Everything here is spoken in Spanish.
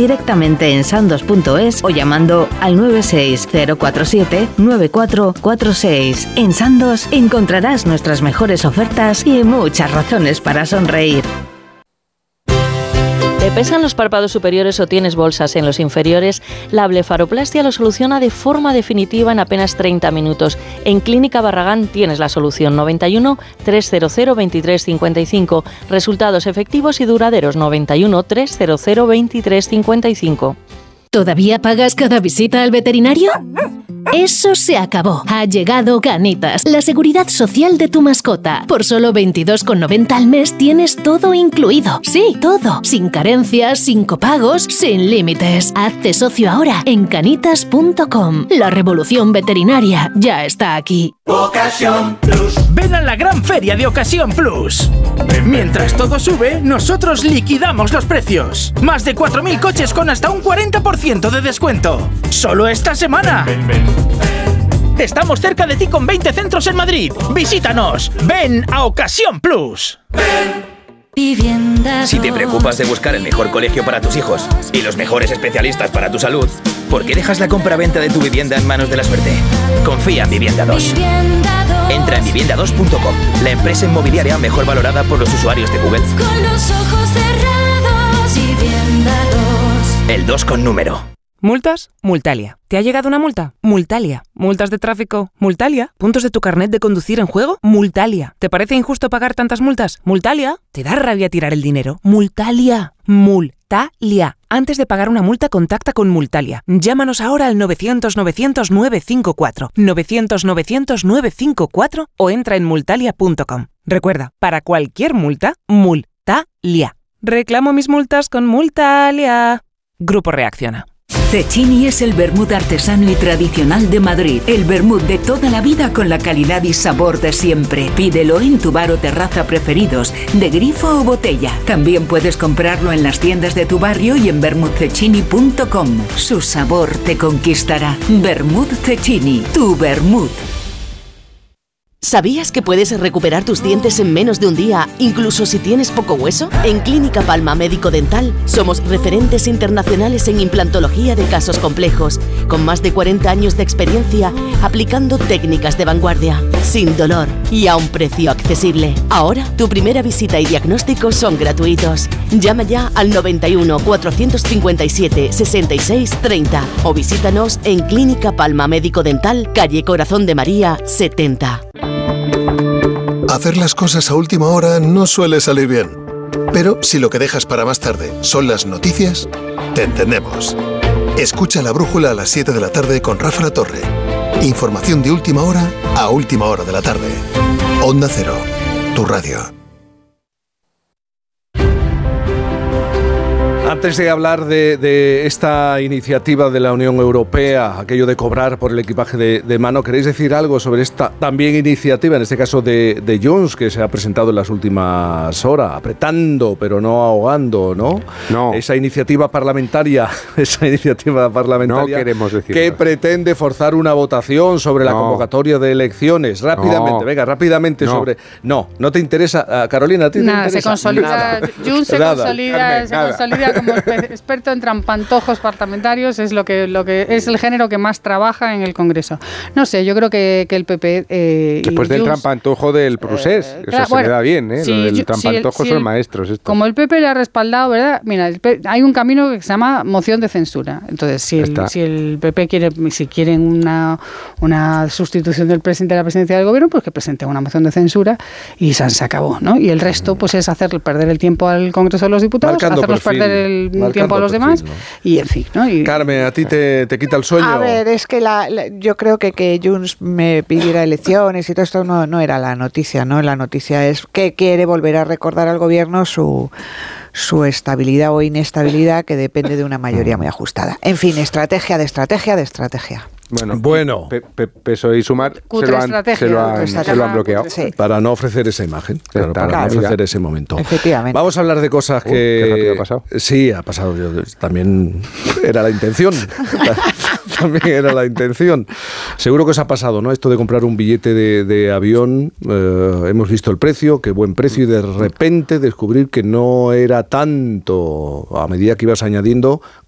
directamente en sandoz.es o llamando al 960479446. En Sandoz encontrarás nuestras mejores ofertas y muchas razones para sonreír. ¿Te pesan los párpados superiores o tienes bolsas en los inferiores? La blefaroplastia lo soluciona de forma definitiva en apenas 30 minutos. En Clínica Barragán tienes la solución. 91 300 2355. Resultados efectivos y duraderos. 91 300 2355. ¿Todavía pagas cada visita al veterinario? Eso se acabó. Ha llegado Canitas, la seguridad social de tu mascota. Por solo 22,90 al mes tienes todo incluido. Sí, todo. Sin carencias, sin copagos, sin límites. Hazte socio ahora en canitas.com. La revolución veterinaria ya está aquí. Ocasión Plus. Ven a la gran feria de Ocasión Plus. Mientras todo sube, nosotros liquidamos los precios. Más de 4.000 coches con hasta un 40% de descuento. Solo esta semana. Estamos cerca de ti con 20 centros en Madrid. Visítanos. Ven a Ocasión Plus. Si te preocupas de buscar el mejor colegio para tus hijos y los mejores especialistas para tu salud, ¿por qué dejas la compra-venta de tu vivienda en manos de la suerte? Confía en Vivienda 2. Entra en vivienda2.com, la empresa inmobiliaria mejor valorada por los usuarios de Google. Con los ojos cerrados, Vivienda 2. El 2 con número. ¿Multas? Multalia. ¿Te ha llegado una multa? Multalia. ¿Multas de tráfico? Multalia. ¿Puntos de tu carnet de conducir en juego? Multalia. ¿Te parece injusto pagar tantas multas? Multalia. ¿Te da rabia tirar el dinero? Multalia. Multalia. Antes de pagar una multa, contacta con Multalia. Llámanos ahora al 900-900-954, 900-900-954 o entra en multalia.com. Recuerda, para cualquier multa, Multalia. Reclamo mis multas con Multalia. Grupo Reacciona. Cecchini es el vermut artesano y tradicional de Madrid. El vermut de toda la vida con la calidad y sabor de siempre. Pídelo en tu bar o terraza preferidos, de grifo o botella. También puedes comprarlo en las tiendas de tu barrio y en vermutcecchini.com. Su sabor te conquistará. Vermut Cecchini, tu vermut. ¿Sabías que puedes recuperar tus dientes en menos de un día, incluso si tienes poco hueso? En Clínica Palma Médico Dental somos referentes internacionales en implantología de casos complejos, con más de 40 años de experiencia aplicando técnicas de vanguardia, sin dolor y a un precio accesible. Ahora, tu primera visita y diagnóstico son gratuitos. Llama ya al 91 457 66 30 o visítanos en Clínica Palma Médico Dental, calle Corazón de María 70. Hacer las cosas a última hora no suele salir bien. Pero si lo que dejas para más tarde son las noticias, te entendemos. Escucha La Brújula a las 7 de la tarde con Rafa La Torre. Información de última hora a última hora de la tarde. Onda Cero, tu radio. Antes de hablar de esta iniciativa de la Unión Europea, aquello de cobrar por el equipaje de mano, ¿queréis decir algo sobre esta también iniciativa, en este caso de Junts, que se ha presentado en las últimas horas, apretando pero no ahogando, ¿no? No. Esa iniciativa parlamentaria no queremos decir que nada. pretende forzar una votación sobre la convocatoria de elecciones. Rápidamente sobre... No te interesa, Carolina, ¿a ti te interesa? Se consolida, Junts se consolida como experto en trampantojos parlamentarios, es lo que es el género que más trabaja en el Congreso. No sé, yo creo que el PP después del trampantojo del Procés, eso se le da bien, ¿eh? Sí, lo del trampantojo son maestros. Esto. Como el PP le ha respaldado, ¿verdad? Mira, hay un camino que se llama moción de censura. Entonces, si el PP quieren una sustitución del presidente de la presidencia del gobierno, pues que presente una moción de censura y se acabó, ¿no? Y el resto, pues es perder el tiempo al Congreso de los Diputados, hacernos perder el tiempo a los demás, ¿no? Y en fin, ¿no? Carmen, ¿a ti te quita el sueño? A ver, es que yo creo que Junts me pidiera elecciones y todo esto no era la noticia, ¿no? La noticia es que quiere volver a recordar al gobierno su estabilidad o inestabilidad, que depende de una mayoría muy ajustada. En fin, estrategia de estrategia de estrategia. Bueno. PSOE y Sumar se lo han bloqueado. Sí. Para no ofrecer esa imagen, para no ofrecer ese momento. Efectivamente. Vamos a hablar de cosas que... ¿Qué rápido ha pasado? Sí, ha pasado. También era la intención. También era la intención. Seguro que os ha pasado, ¿no? Esto de comprar un billete de avión. Hemos visto el precio, qué buen precio, y de repente descubrir que no era tanto. A medida que ibas añadiendo